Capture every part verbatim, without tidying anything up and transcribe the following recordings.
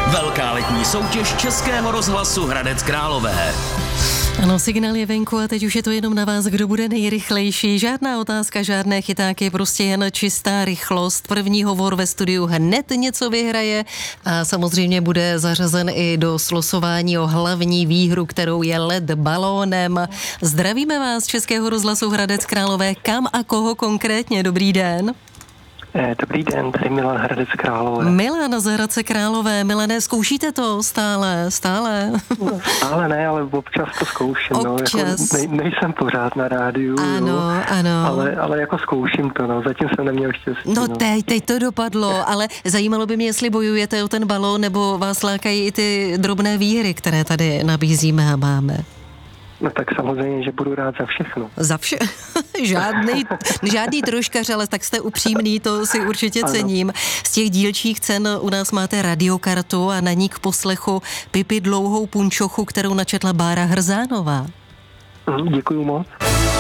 Velká letní soutěž Českého rozhlasu Hradec Králové. Ano, signál je venku a teď už je to jenom na vás, kdo bude nejrychlejší. Žádná otázka, žádné chytáky, prostě jen čistá rychlost. První hovor ve studiu hned něco vyhraje a samozřejmě bude zařazen i do slosování o hlavní výhru, kterou je led balónem. Zdravíme vás z Českého rozhlasu Hradec Králové. Kam a koho konkrétně? Dobrý den. Dobrý den, tady Milan Hradec Králové. Milan z Hradce Králové. Milané, zkoušíte to stále, stále? No, stále ne, ale občas to zkouším. Občas. No, jako nej, nejsem pořád na rádiu, ano, jo, ano. Ale, ale jako zkouším to, no, zatím jsem neměl štěstí. No, no. teď, teď to dopadlo, ale zajímalo by mě, jestli bojujete o ten balón, nebo vás lákají i ty drobné výhry, které tady nabízíme a máme. No tak samozřejmě, že budu rád za všechno. Za vše? žádný, žádný troškař, ale tak jste upřímný, to si určitě ano. cením. Z těch dílčích cen u nás máte radiokartu a na ní k poslechu Pipi dlouhou punčochu, kterou načetla Bára Hrzánová. Mm, děkuju moc.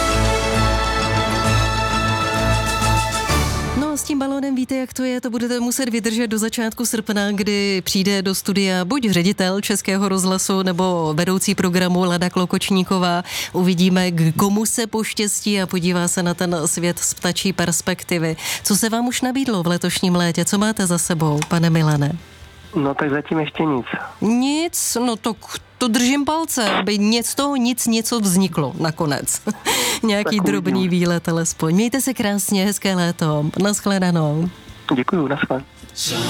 No, s tím balónem víte, jak to je, to budete muset vydržet do začátku srpna, kdy přijde do studia buď ředitel Českého rozhlasu nebo vedoucí programu Lada Klokočníková. Uvidíme, k komu se poštěstí a podívá se na ten svět z ptačí perspektivy. Co se vám už nabídlo v letošním létě? Co máte za sebou, pane Milane? No tak zatím ještě nic. Nic? No to, to držím palce, aby nic z toho nic něco vzniklo nakonec. Nějaký drobný výlet alespoň. Mějte se krásně, hezké léto. Naschledanou. Děkuju, naschle.